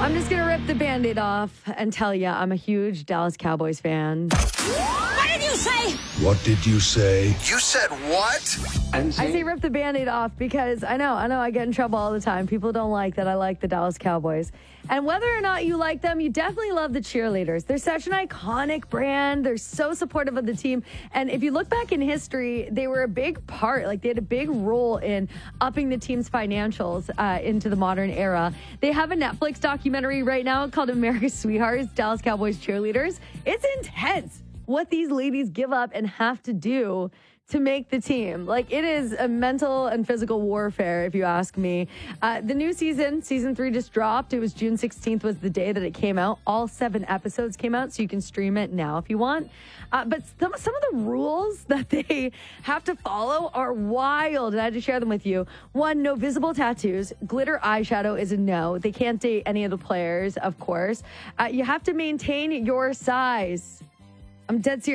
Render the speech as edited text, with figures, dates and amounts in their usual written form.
I'm just going to rip the Band-Aid off and tell you I'm a huge Dallas Cowboys fan. What did you say? What did you say? You said what? I say rip the Band-Aid off because I know I get in trouble all the time. People don't like that I like the Dallas Cowboys. And whether or not you like them, you definitely love the cheerleaders. They're such an iconic brand. They're so supportive of the team. And if you look back in history, they were a big part. Like, they had a big role in upping the team's financials into the modern era. They have a Netflix documentary right now called America's Sweethearts, Dallas Cowboys Cheerleaders. It's intense what these ladies give up and have to do to make the team. Like, it is a mental and physical warfare, if you ask me. The new season 3 just dropped. It was June 16th was the day that it came out. All 7 episodes came out, so you can stream it now if you want. But some of the rules that they have to follow are wild, and I had to share them with you. 1, no visible tattoos. Glitter eyeshadow is a no. They can't date any of the players, of course. You have to maintain your size. I'm dead serious.